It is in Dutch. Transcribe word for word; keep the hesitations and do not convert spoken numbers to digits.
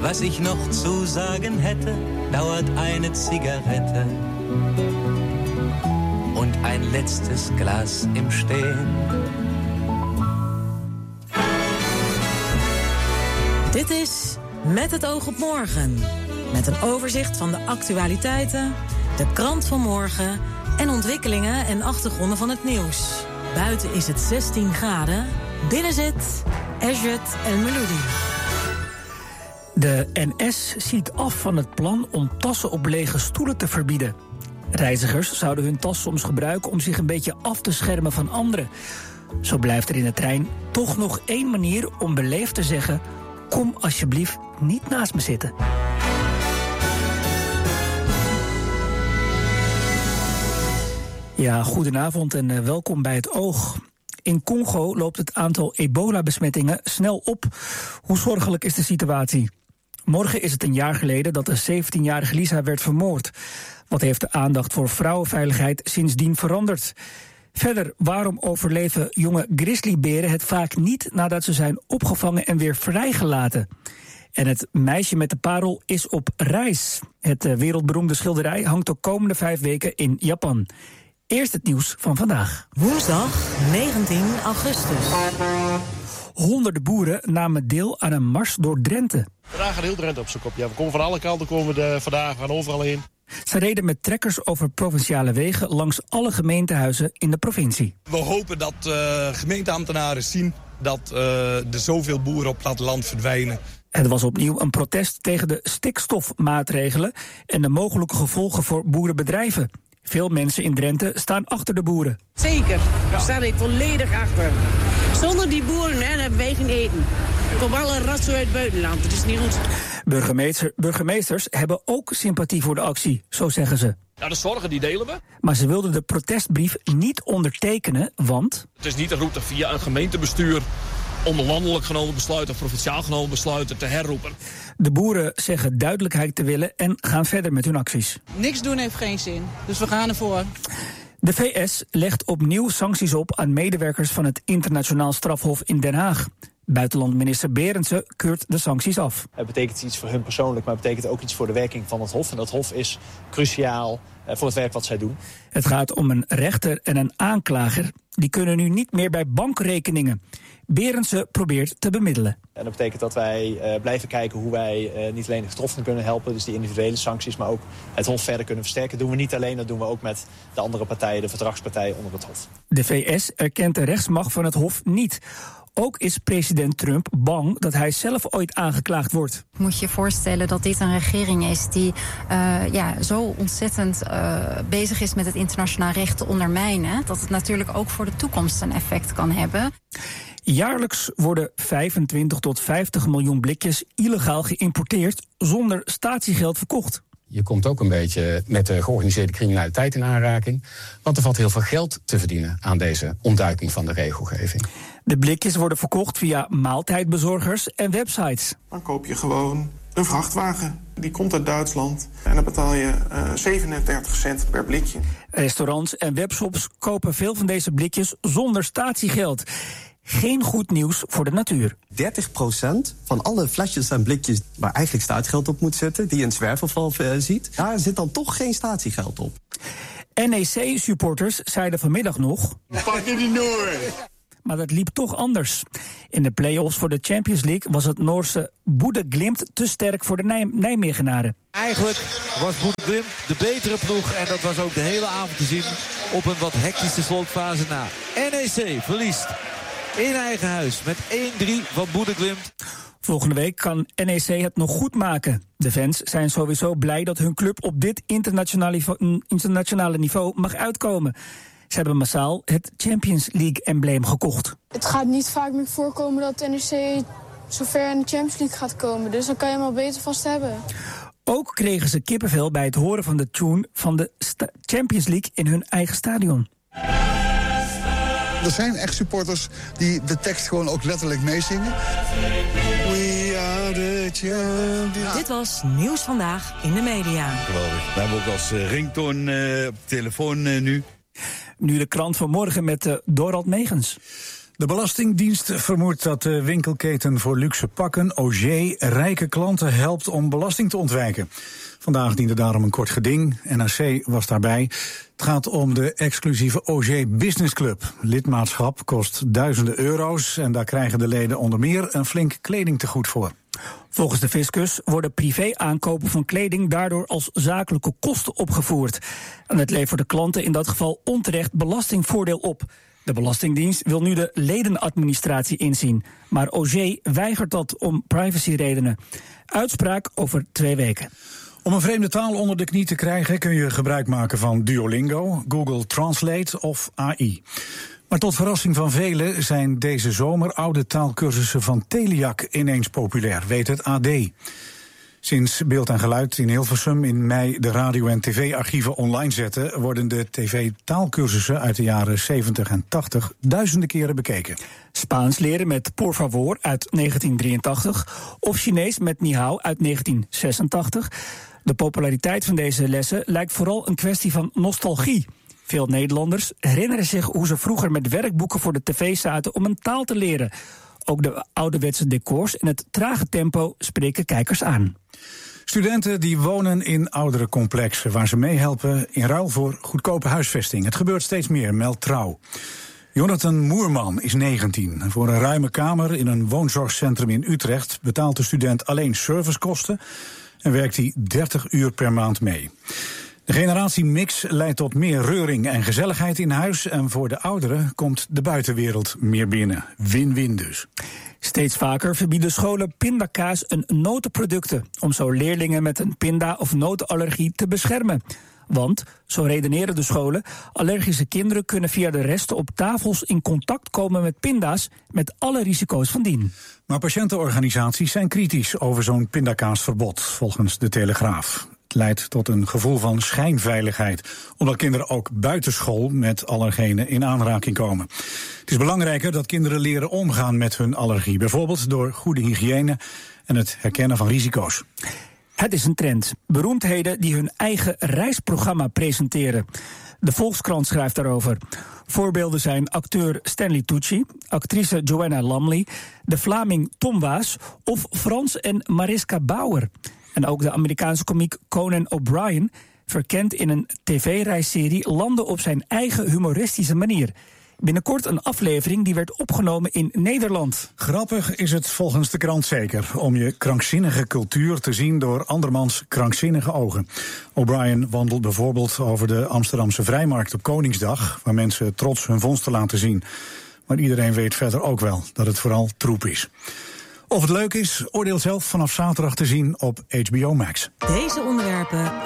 Was ich noch zu sagen hätte, dauert eine Zigarette und ein letztes Glas im Stehen. Dit is Met het oog op morgen. Met een overzicht van de actualiteiten, de krant van morgen en ontwikkelingen en achtergronden van het nieuws. Buiten is het zestien graden, binnen zit Esjet El Meloudi. De N S ziet af van het plan om tassen op lege stoelen te verbieden. Reizigers zouden hun tas soms gebruiken om zich een beetje af te schermen van anderen. Zo blijft er in de trein toch nog één manier om beleefd te zeggen: kom alsjeblieft niet naast me zitten. Ja, goedenavond en welkom bij het Oog. In Congo loopt het aantal ebola-besmettingen snel op. Hoe zorgelijk is de situatie? Morgen is het een jaar geleden dat de zeventienjarige Lisa werd vermoord. Wat heeft de aandacht voor vrouwenveiligheid sindsdien veranderd? Verder, waarom overleven jonge grizzlyberen het vaak niet nadat ze zijn opgevangen en weer vrijgelaten? En het meisje met de parel is op reis. Het wereldberoemde schilderij hangt de komende vijf weken in Japan. Eerst het nieuws van vandaag. Woensdag negentien augustus. Honderden boeren namen deel aan een mars door Drenthe. Vandaag gaat heel Drenthe op zijn kop. Ja, we komen van alle kanten komen we de, vandaag, we gaan overal heen. Ze reden met trekkers over provinciale wegen langs alle gemeentehuizen in de provincie. We hopen dat uh, gemeenteambtenaren zien dat uh, er zoveel boeren op het platteland verdwijnen. Het was opnieuw een protest tegen de stikstofmaatregelen en de mogelijke gevolgen voor boerenbedrijven. Veel mensen in Drenthe staan achter de boeren. Zeker, daar sta ik volledig achter. Zonder die boeren hè, dan hebben wij geen eten. Er komen alle ratsen uit het buitenland, dat is niet goed. Burgemeester, burgemeesters hebben ook sympathie voor de actie, zo zeggen ze. Nou, de zorgen die delen we. Maar ze wilden de protestbrief niet ondertekenen, want... Het is niet de route via een gemeentebestuur om landelijk genomen besluiten of provinciaal genomen besluiten te herroepen. De boeren zeggen duidelijkheid te willen en gaan verder met hun acties. Niks doen heeft geen zin, dus we gaan ervoor. De V S legt opnieuw sancties op aan medewerkers van het Internationaal Strafhof in Den Haag. Buitenlandminister Berendsen keurt de sancties af. Het betekent iets voor hun persoonlijk, maar het betekent ook iets voor de werking van het Hof. En dat Hof is cruciaal voor het werk wat zij doen. Het gaat om een rechter en een aanklager. Die kunnen nu niet meer bij bankrekeningen. Berendsen probeert te bemiddelen. En dat betekent dat wij uh, blijven kijken hoe wij uh, niet alleen de getroffenen kunnen helpen, dus die individuele sancties, maar ook het Hof verder kunnen versterken. Dat doen we niet alleen, dat doen we ook met de andere partijen, de verdragspartijen onder het Hof. De V S erkent de rechtsmacht van het Hof niet. Ook is president Trump bang dat hij zelf ooit aangeklaagd wordt. Moet je je voorstellen dat dit een regering is die uh, ja, zo ontzettend uh, bezig is met het internationaal recht te ondermijnen, dat het natuurlijk ook voor de toekomst een effect kan hebben. Jaarlijks worden vijfentwintig tot vijftig miljoen blikjes illegaal geïmporteerd zonder statiegeld verkocht. Je komt ook een beetje met de georganiseerde criminaliteit in aanraking, want er valt heel veel geld te verdienen aan deze ontduiking van de regelgeving. De blikjes worden verkocht via maaltijdbezorgers en websites. Dan koop je gewoon een vrachtwagen. Die komt uit Duitsland en dan betaal je uh, zevenendertig cent per blikje. Restaurants en webshops kopen veel van deze blikjes zonder statiegeld. Geen goed nieuws voor de natuur. dertig procent van alle flesjes en blikjes waar eigenlijk statiegeld op moet zitten, die je in zwerfafval uh, ziet, daar zit dan toch geen statiegeld op. N E C-supporters zeiden vanmiddag nog: pak je die Noor! Maar dat liep toch anders. In de play-offs voor de Champions League was het Noorse Bodø/Glimt te sterk voor de Nij- Nijmegenaren. Eigenlijk was Bodø/Glimt de betere ploeg en dat was ook de hele avond te zien op een wat hectische slotfase na. N E C verliest in eigen huis met één drie van Bodø/Glimt. Volgende week kan N E C het nog goed maken. De fans zijn sowieso blij dat hun club op dit internationale niveau, internationale niveau mag uitkomen. Ze hebben massaal het Champions League-embleem gekocht. Het gaat niet vaak meer voorkomen dat N E C zo ver in de Champions League gaat komen. Dus dan kan je hem al beter vast hebben. Ook kregen ze kippenvel bij het horen van de tune van de sta- Champions League in hun eigen stadion. Er zijn echt supporters die de tekst gewoon ook letterlijk meezingen. We are the champions. Dit was Nieuws Vandaag in de media. Geweldig. We hebben ook als ringtone uh, op de telefoon uh, nu. Nu de krant van morgen met uh, Dorald Megens. De Belastingdienst vermoedt dat de winkelketen voor luxe pakken, Auger, rijke klanten helpt om belasting te ontwijken. Vandaag diende daarom een kort geding. N A C was daarbij. Het gaat om de exclusieve Auger Business Club. Lidmaatschap kost duizenden euro's en daar krijgen de leden onder meer een flink kledingtegoed voor. Volgens de fiscus worden privé-aankopen van kleding daardoor als zakelijke kosten opgevoerd. En het levert de klanten in dat geval onterecht belastingvoordeel op. De Belastingdienst wil nu de ledenadministratie inzien. Maar Auger weigert dat om privacyredenen. Uitspraak over twee weken. Om een vreemde taal onder de knie te krijgen kun je gebruik maken van Duolingo, Google Translate of A I. Maar tot verrassing van velen zijn deze zomer oude taalkursussen van Teliac ineens populair, weet het A D. Sinds Beeld en Geluid in Hilversum in mei de radio- en tv-archieven online zetten, worden de tv-taalkursussen uit de jaren zeventig en tachtig duizenden keren bekeken. Spaans leren met Por favor uit negentien drieëntachtig of Chinees met Ni hao uit negentien zesentachtig. De populariteit van deze lessen lijkt vooral een kwestie van nostalgie. Veel Nederlanders herinneren zich hoe ze vroeger met werkboeken voor de tv zaten om een taal te leren. Ook de ouderwetse decors en het trage tempo spreken kijkers aan. Studenten die wonen in oudere complexen waar ze meehelpen in ruil voor goedkope huisvesting. Het gebeurt steeds meer, meldt Trouw. Jonathan Moerman is negentien. Voor een ruime kamer in een woonzorgcentrum in Utrecht betaalt de student alleen servicekosten en werkt hij dertig uur per maand mee. De generatiemix leidt tot meer reuring en gezelligheid in huis en voor de ouderen komt de buitenwereld meer binnen. Win-win dus. Steeds vaker verbieden scholen pindakaas en notenproducten om zo leerlingen met een pinda- of notenallergie te beschermen. Want, zo redeneren de scholen, allergische kinderen kunnen via de resten op tafels in contact komen met pinda's met alle risico's van dien. Maar patiëntenorganisaties zijn kritisch over zo'n pindakaasverbod, volgens de Telegraaf. Het leidt tot een gevoel van schijnveiligheid, omdat kinderen ook buitenschool met allergenen in aanraking komen. Het is belangrijker dat kinderen leren omgaan met hun allergie, bijvoorbeeld door goede hygiëne en het herkennen van risico's. Het is een trend. Beroemdheden die hun eigen reisprogramma presenteren. De Volkskrant schrijft daarover. Voorbeelden zijn acteur Stanley Tucci, actrice Joanna Lumley, de Vlaming Tom Waas of Frans en Mariska Bauer. En ook de Amerikaanse komiek Conan O'Brien verkent in een tv-reisserie landen op zijn eigen humoristische manier. Binnenkort een aflevering die werd opgenomen in Nederland. Grappig is het volgens de krant zeker om je krankzinnige cultuur te zien door andermans krankzinnige ogen. O'Brien wandelt bijvoorbeeld over de Amsterdamse Vrijmarkt op Koningsdag, waar mensen trots hun vondsten laten zien. Maar iedereen weet verder ook wel dat het vooral troep is. Of het leuk is, oordeel zelf vanaf zaterdag te zien op H B O Max. Deze onderwerpen